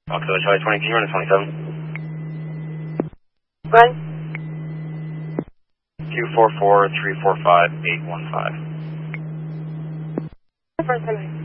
Foxtrot Charlie 20, can you run a 27? Run. Q44345-815. First time.